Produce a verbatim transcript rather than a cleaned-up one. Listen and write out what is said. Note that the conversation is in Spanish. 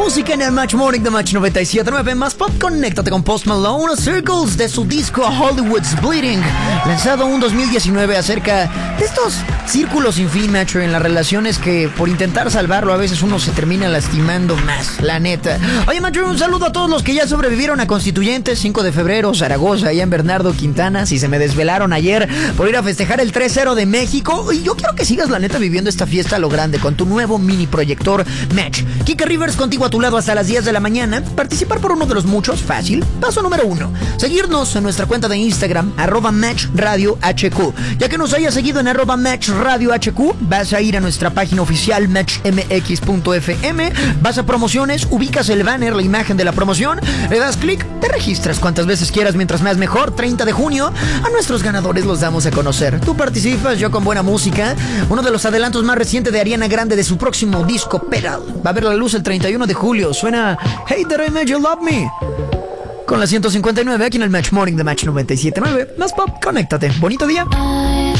música en el Match Morning de Match noventa y siete punto nueve. Más pop, conéctate con Post Malone, Circles, de su disco Hollywood's Bleeding, lanzado en dos mil diecinueve, acerca de estos círculos sin fin, Match, en las relaciones que por intentar salvarlo a veces uno se termina lastimando más, la neta. Oye, Match, un saludo a todos los que ya sobrevivieron a Constituyentes, cinco de febrero, Zaragoza, allá en Bernardo Quintana, si se me desvelaron ayer por ir a festejar el tres cero de México. Y yo quiero que sigas, la neta, viviendo esta fiesta a lo grande con tu nuevo mini proyector Match. Kike Rivers contigo a tu lado hasta las diez de la mañana. Participar por uno de los muchos, fácil. Paso número uno, seguirnos en nuestra cuenta de Instagram, arroba Match Radio H Q. Ya que nos hayas seguido en arroba Match Radio H Q, vas a ir a nuestra página oficial match m x punto f m, vas a promociones, ubicas el banner, la imagen de la promoción, le das clic, te registras cuantas veces quieras, mientras más mejor. Treinta de junio, a nuestros ganadores los damos a conocer. Tú participas, yo con buena música. Uno de los adelantos más recientes de Ariana Grande de su próximo disco, Pedal, va a ver la luz el treinta y uno de julio. Suena Hey, That I Made You Love Me, con la ciento cincuenta y nueve aquí en el Match Morning de Match noventa y siete punto nueve. Más pop, conéctate. Bonito día.